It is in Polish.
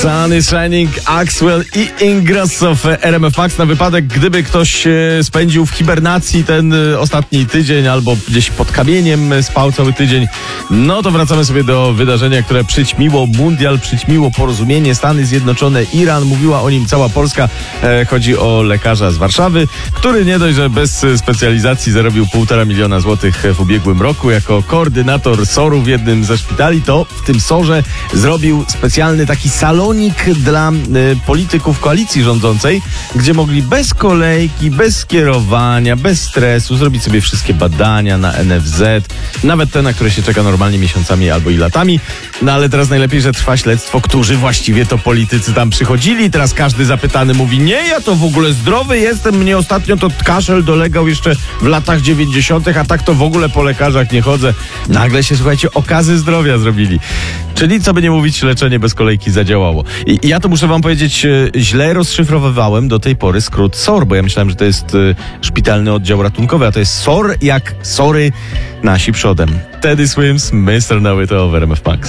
Sun is Shining, Axwell i Ingrosso w RMF Max na wypadek, gdyby ktoś spędził w hibernacji ten ostatni tydzień albo gdzieś pod kamieniem spał cały tydzień. No to wracamy sobie do wydarzenia, które przyćmiło mundial, przyćmiło porozumienie Stany Zjednoczone, Iran. Mówiła o nim cała Polska. Chodzi o lekarza z Warszawy, który nie dość, że bez specjalizacji zarobił 1,5 miliona złotych w ubiegłym roku jako koordynator SOR-u w jednym ze szpitali, to w tym SOR-ze zrobił specjalny taki salonik dla polityków koalicji rządzącej, gdzie mogli bez kolejki, bez skierowania, bez stresu zrobić sobie wszystkie badania na NFZ, nawet te, na które się czeka normalnie miesiącami albo i latami. No ale teraz najlepiej, że trwa śledztwo, którzy właściwie to politycy tam przychodzili. Teraz każdy zapytany mówi: nie, ja to w ogóle zdrowy jestem, mnie ostatnio to kaszel dolegał jeszcze w latach 90., a tak to w ogóle po lekarzach nie chodzę. Nagle się, słuchajcie, okazy zdrowia zrobili. Czyli, co by nie mówić, leczenie bez kolejki zadziałało. I ja to muszę wam powiedzieć, źle rozszyfrowywałem do tej pory skrót SOR, bo ja myślałem, że to jest szpitalny oddział ratunkowy, a to jest SOR jak sorry nasi przodem. Teddy Swims, Mr. Know It All w RMF Max.